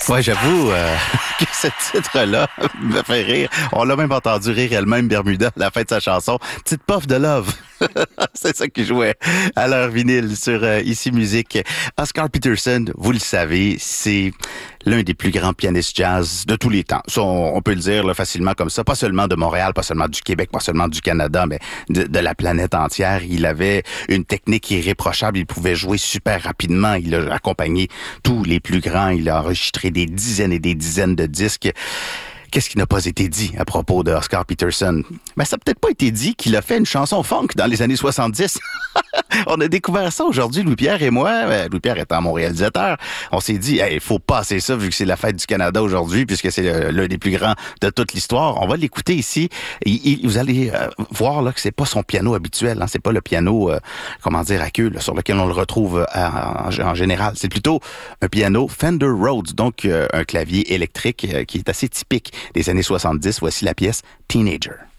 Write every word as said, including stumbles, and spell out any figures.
Ouais, j'avoue euh, que ce titre-là me fait rire. On l'a même entendu rire elle-même, Bermuda, à la fin de sa chanson. Petite puff de love. C'est ça qui jouait à leur vinyle sur euh, Ici Musique. Oscar Peterson, vous le savez, c'est l'un des plus grands pianistes jazz de tous les temps. Ça, on, on peut le dire là, facilement comme ça. Pas seulement de Montréal, pas seulement du Québec, pas seulement du Canada, mais de, de la planète entière. Il avait une technique irréprochable. Il pouvait jouer super rapidement. Il a accompagné tous les plus grands. Il a enregistré des dizaines et des dizaines de disques. Qu'est-ce qui n'a pas été dit à propos de Oscar Peterson? Ben, ça n'a peut-être pas été dit qu'il a fait une chanson funk dans les années soixante-dix. On a découvert ça aujourd'hui, Louis-Pierre et moi. Ben, Louis-Pierre étant mon réalisateur, on s'est dit, il hey, faut passer ça vu que c'est la fête du Canada aujourd'hui, puisque c'est l'un des plus grands de toute l'histoire. On va l'écouter ici. Et, et vous allez euh, voir là que c'est pas son piano habituel. Hein, c'est pas le piano, euh, comment dire, à queue, là, sur lequel on le retrouve euh, en, en général. C'est plutôt un piano Fender Rhodes, donc euh, un clavier électrique euh, qui est assez typique des années soixante-dix. Voici la pièce Teenager.